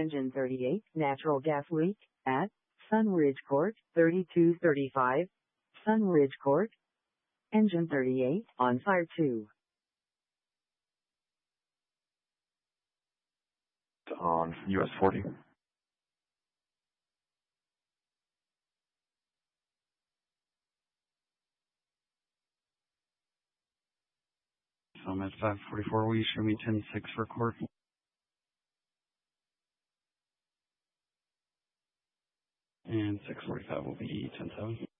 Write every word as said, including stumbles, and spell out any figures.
Engine thirty-eight, natural gas leak, at Sunridge Court, thirty-two thirty-five, Sunridge Court. Engine thirty-eight, on fire two. On U S forty. So I'm at five forty-four. Will you show me ten six for court? And six forty-five will be ten seven.